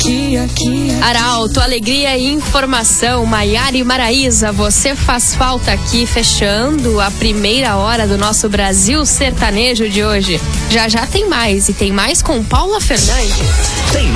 Arauto, alegria e informação. Maiara e Maraísa, você faz falta aqui, fechando a primeira hora do nosso Brasil Sertanejo de hoje. Já já tem mais, e tem mais com Paula Fernandes.